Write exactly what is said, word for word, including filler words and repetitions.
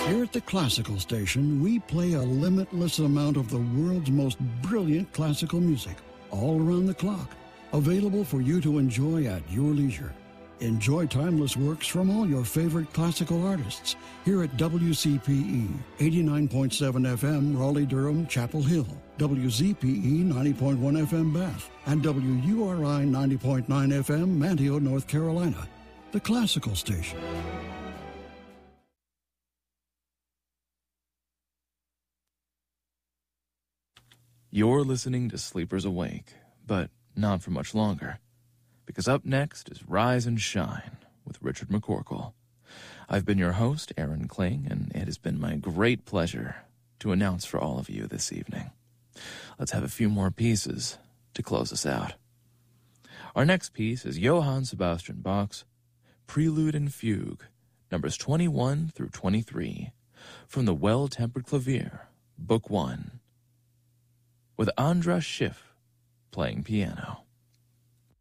Here at the Classical Station, we play a limitless amount of the world's most brilliant classical music, all around the clock, available for you to enjoy at your leisure. Enjoy timeless works from all your favorite classical artists here at W C P E, eighty-nine point seven F M, Raleigh-Durham, Chapel Hill, W Z P E, ninety point one F M, Bath, and W U R I, ninety point nine F M, Manteo, North Carolina. The Classical Station. You're listening to Sleepers Awake, but not for much longer, because up next is Rise and Shine with Richard McCorkle. I've been your host, Aaron Kling, and it has been my great pleasure to announce for all of you this evening. Let's have a few more pieces to close us out. Our next piece is Johann Sebastian Bach's Prelude and Fugue, numbers twenty-one through twenty-three, from the Well-Tempered Clavier, Book One, with Andras Schiff playing piano.